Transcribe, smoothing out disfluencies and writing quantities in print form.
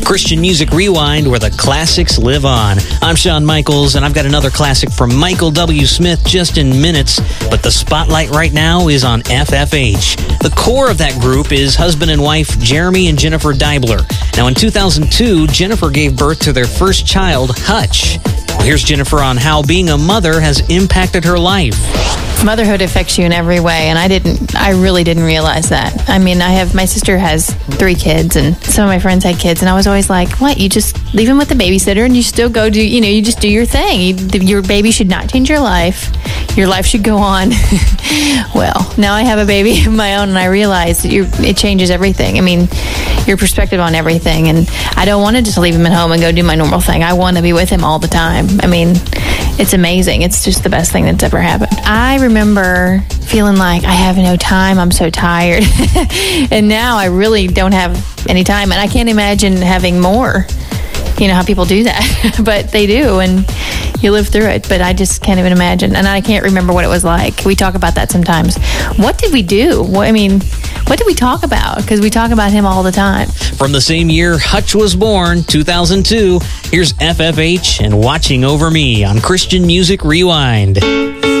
Christian Music Rewind, where the classics live on. I'm Shawn Michaels, and I've got another classic from Michael W. Smith just in minutes, but the spotlight right now is on FFH. The core of that group is husband and wife Jeremy and Jennifer Deibler. Now, in 2002, Jennifer gave birth to their first child, Hutch. Well, here's Jennifer on how being a mother has impacted her life. Motherhood affects you in every way, and I really didn't realize that. I mean, my sister has 3 kids, and some of my friends had kids, and I was always like, what, you just leave them with the babysitter and you still go do, you just do your thing. Your baby should not change your life. Your life should go on. Well, now I have a baby of my own, and I realize it changes everything. I mean, your perspective on everything, and I don't want to just leave him at home and go do my normal thing. I want to be with him all the time. I mean, it's amazing. It's just the best thing that's ever happened. I remember feeling like I have no time. I'm so tired. And now I really don't have any time. And I can't imagine having more. You know how people do that. But they do. And you live through it. But I just can't even imagine. And I can't remember what it was like. We talk about that sometimes. What did we do? What did we talk about? Because we talk about him all the time. From the same year Hutch was born, 2002, here's FFH and Watching Over Me on Christian Music Rewind.